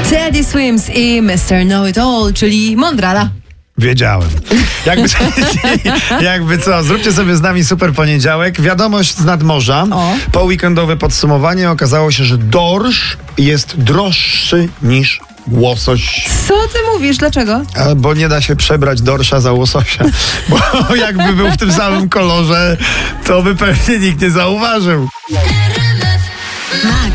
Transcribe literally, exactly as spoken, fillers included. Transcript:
Teddy Swims i mister Know It All, czyli Mondrala. Wiedziałem. Jakby, jakby co, zróbcie sobie z nami super poniedziałek. Wiadomość z nadmorza. O. Po weekendowe podsumowanie okazało się, że dorsz jest droższy niż łosoś. Co ty mówisz? Dlaczego? A, bo nie da się przebrać dorsza za łososia. Bo jakby był w tym samym kolorze, to by pewnie nikt nie zauważył. Mag.